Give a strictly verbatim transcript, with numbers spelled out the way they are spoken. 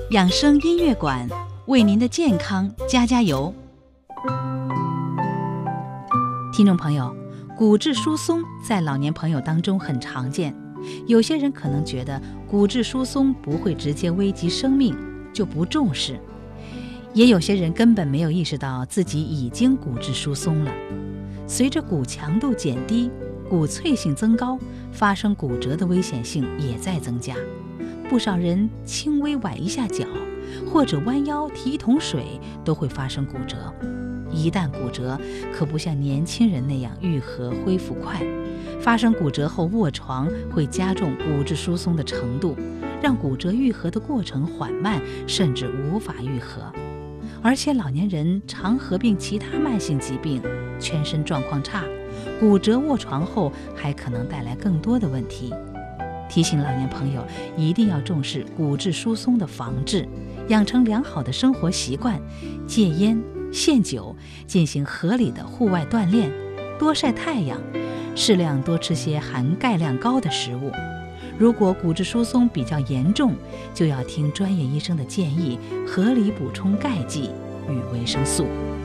养生音乐馆为您的健康加加油。听众朋友，骨质疏松在老年朋友当中很常见，有些人可能觉得骨质疏松不会直接危及生命，就不重视，也有些人根本没有意识到自己已经骨质疏松了。随着骨强度减低，骨脆性增高，发生骨折的危险性也在增加。不少人轻微崴一下脚，或者弯腰提一桶水，都会发生骨折。一旦骨折，可不像年轻人那样愈合恢复快，发生骨折后卧床会加重骨质疏松的程度，让骨折愈合的过程缓慢，甚至无法愈合。而且老年人常合并其他慢性疾病，全身状况差，骨折卧床后还可能带来更多的问题。提醒老年朋友一定要重视骨质疏松的防治，养成良好的生活习惯，戒烟限酒，进行合理的户外锻炼，多晒太阳，适量多吃些含钙量高的食物。如果骨质疏松比较严重，就要听专业医生的建议，合理补充钙剂与维生素。